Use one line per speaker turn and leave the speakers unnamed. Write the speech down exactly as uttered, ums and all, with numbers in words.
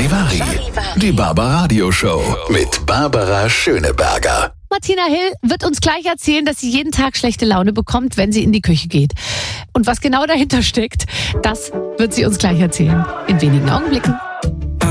Charivari, die Barbaradio Show mit Barbara Schöneberger.
Martina Hill wird uns gleich erzählen, dass sie jeden Tag schlechte Laune bekommt, wenn sie in die Küche geht. Und was genau dahinter steckt, das wird sie uns gleich erzählen. In wenigen Augenblicken.